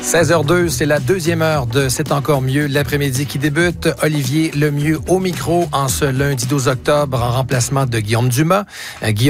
16h02, c'est la deuxième heure de C'est encore mieux, l'après-midi qui débute. Olivier Lemieux au micro en ce lundi 12 octobre en remplacement de Guillaume Dumas. Guillaume